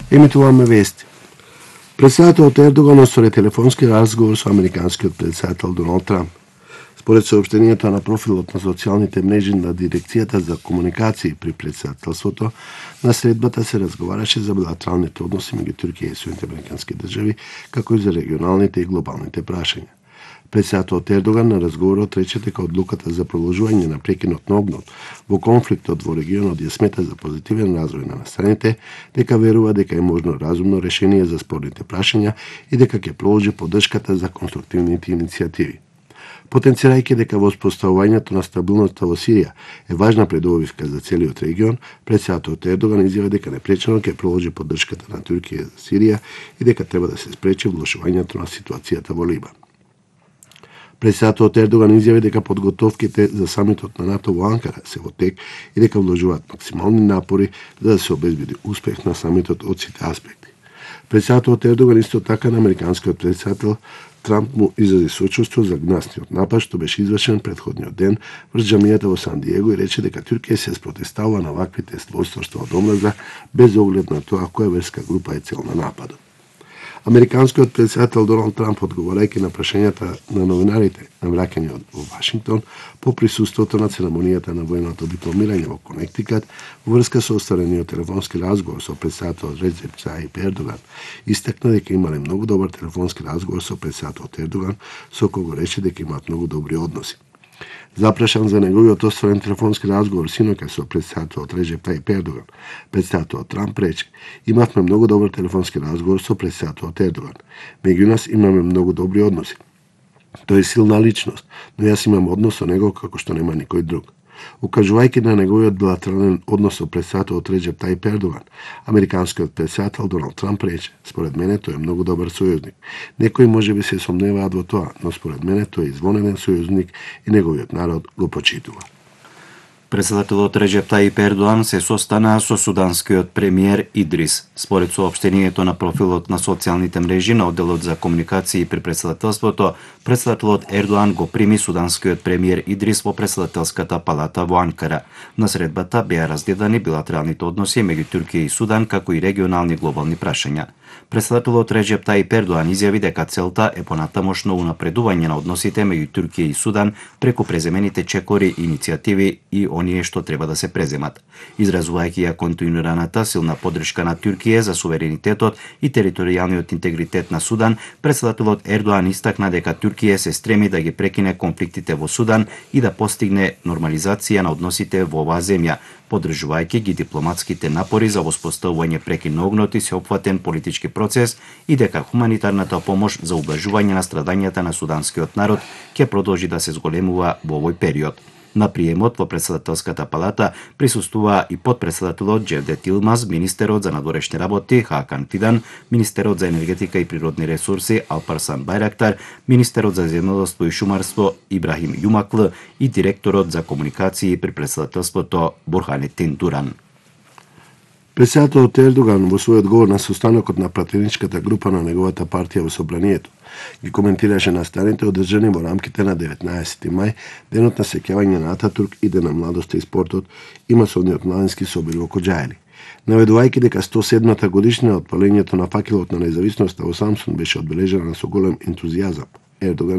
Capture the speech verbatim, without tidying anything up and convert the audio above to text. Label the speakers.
Speaker 1: Емитуваме вести. Председателот Ердоган оствари телефонски разговор со американскиот председател Доналд Трамп. Според соопштенијата на профилот на социјалните мрежи на Дирекцијата за комуникации при председателството, на средбата се разговараше за билатералните односи меѓу Туркија и Соединените американски држави, како и за регионалните и глобалните прашања. Председателот Ердоган на разговорот рече дека одлуката за продолжување на прекинот на огнот во конфликтот во регионот ја смета за позитивен развој на страните, дека верува дека е можно разумно решение за спорните прашања и дека ќе продолжи поддршката за конструктивните иницијативи. Потенцирајќи дека воспоставувањето на стабилноста во Сирија е важна предобивка за целиот регион, председателот Ердоган изјави дека непречено ќе продолжи поддршката на Туркија за Сирија и дека треба да се спречи влошувањето на ситуацијата во Либан. Председателот Ердоган изјави дека подготовките за самитот на НАТО во Анкара се во тек и дека вложуваат максимални напори за да се обезбеди успех на самитот од сите аспекти. Председателот Ердоган исто така на американскиот председател Трамп му изрази сочувство за гнасниот напад што беше извршен претходниот ден врз џамијата во Сан Диего и рече дека Туркија се спротивстава на ваквите стварства од омраза без оглед на тоа која верска група е цел на нападот. Американскиот председател Доналд Трамп, одговарајќи на прашањата на новинарите на враќање во Вашингтон по присуството на церемонијата на военото дипломирање во Конектикат во врска со остварениот телефонски разговор со председателот Реджеп Тајип Ердоган, истакна дека имале многу добар телефонски разговор со председателот Ердоган, со кого рече дека имаат многу добри односи. Запрашан за неговиот остварен телефонски разговор синоќа со председателот Реджеп Тајип Ердоган, председателот Трамп рече: "Имавме многу добар телефонски разговор со председателот Ердоган. Меѓу нас имаме многу добри односи. Тој е силна личност, но јас имам однос со него како што нема никој друг." Укажувајќи на неговиот билатерален однос со председателот Реджеп Тајип Ердоган, американскиот председател Доналд Трамп рече: "Според мене тој е многу добар сојузник. Некои можеби се сомневаат во тоа, но според мене тој е извонеден сојузник и неговиот народ го почитува."
Speaker 2: Председателот Реджеп Тајип Ердоган се состана со суданскиот премиер Идрис. Според соопштението на профилот на социјалните мрежи на одделот за комуникации при председателството, председателот Ердоган го прими суданскиот премиер Идрис во председателската палата во Анкара. На средбата беа разгледани билатералните односи меѓу Туркија и Судан, како и регионални глобални прашања. Председателот Реджеп Тајип Ердоган изјави дека целта е понатамошно унапредување на односите меѓу Туркија и Судан преку преземените чекори и иницијативи и оние што треба да се преземат. Изразувајќи ја континуираната силна поддршка на Туркија за суверенитетот и територијалниот интегритет на Судан, председателот Ердоган истакна дека Туркија се стреми да ги прекине конфликтите во Судан и да постигне нормализација на односите во оваа земја, поддржувајќи ги дипломатските напори за воспоставување прекин на огнот и сеопфатен политички процес и дека хуманитарната помош за убlažување на страдањата на суданскиот народ ќе продолжи да се зголемува во овој период. На приемот во председателската палата присуствува и подпредседателот Џевдет Илмаз, министерот за надворешни работи Хакан Фидан, министерот за енергетика и природни ресурси Алпарсан Бајрактар, министерот за земјоделство и шумарство Ибрахим Јумаклы и директорот за комуникации при председателството Бурханетин Дуран.
Speaker 1: Председателот Ердоган во својот говор на состанокот на пратеничката група на неговата партија во Собранието ги коментираше настаните одржани во рамките на деветнаесети мај, денот на сеќавање на Ататурк и ден на младоста и спортот и масовниот младински собир во Коџајли. Наведувајќи дека сто седмата годишнина од палењето на факелот на независноста во Самсун беше одбележена со голем ентузијазам, Ердоган